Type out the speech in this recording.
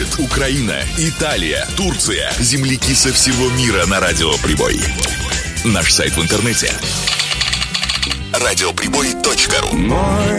Египет, Украина, Италия, Турция. Земляки со всего мира на Радио Прибой. Наш сайт в интернете радиоприбой.ру.